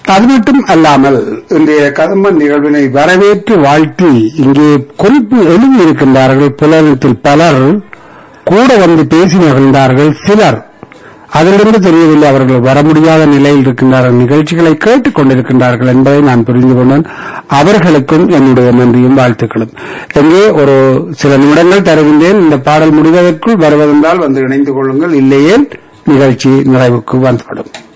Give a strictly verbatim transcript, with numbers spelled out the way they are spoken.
அது மட்டும் அல்லாமல் இன்றைய கதம்ப நிகழ்வினை வரவேற்று வாழ்த்தி இங்கே குறிப்பு எழுதியிருக்கின்றார்கள். புலனத்தில் பலர் கூட வந்து பேசி மகிழ்ந்தார்கள். சிலர் அதிலிருந்து தெரியவில்லை, அவர்கள் வர முடியாத நிலையில் இருக்கின்றார்கள், நிகழ்ச்சிகளை கேட்டுக் கொண்டிருக்கின்றார்கள் என்பதை நான் புரிந்து கொண்டேன். அவர்களுக்கும் என்னுடைய நன்றியும் வாழ்த்துக்களும். எங்கே ஒரு சில நிமிடங்கள் தருகின்றேன். இந்த பாடல் முடிவதற்குள் வருவதென்றால் வந்து இணைந்து கொள்ளுங்கள், இல்லையே நிகழ்ச்சி நிறைவுக்கு வந்துவிடும்.